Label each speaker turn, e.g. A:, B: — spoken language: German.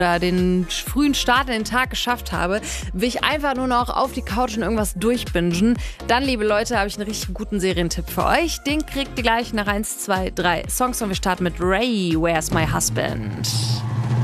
A: den frühen Start in den Tag geschafft habe, will ich einfach nur noch auf die Couch und irgendwas durchbingen. Dann, liebe Leute, habe ich einen richtig guten Serientipp für euch. Den kriegt ihr gleich nach 1, 2, 3 Songs und wir starten mit Ray, Where's My Husband?